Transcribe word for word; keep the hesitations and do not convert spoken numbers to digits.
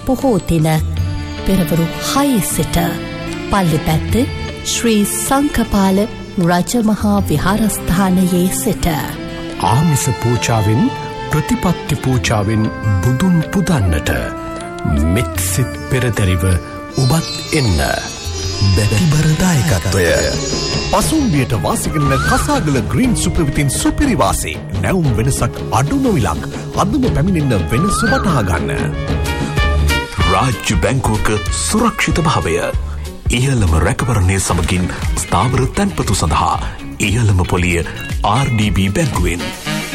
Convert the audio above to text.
පොහෝ දින පෙරවරු හය සිට පල්ලි පැත්ත ශ්‍රී සංකපාල රජමහා විහාරස්ථානයේ සිට ආමිස පූජාවෙන් ප්‍රතිපත්ති පූජාවෙන් බුදුන් පුදන්නට මෙත්සිත පෙරදැරිව ඔබත් එන්න. බැතිබරදායකත්වය පසුම්බියට වාසිකරන කසාගල ග්‍රීන් සුප්‍රවිතින් සුපිරිවාසී නැවුම් වෙනසක් අඩුම විලක් අදම පැමිණෙන්න වෙනස වටහා ගන්න. රාජ්‍ය බැංකුවක සුරක්ෂිත භාවය ඉහළම රැකවරණය සමගින් ස්ථාවර තැන්පතු සඳහා ඉහළම පොලිය ආර් ඩී බී බැංකුවෙන්.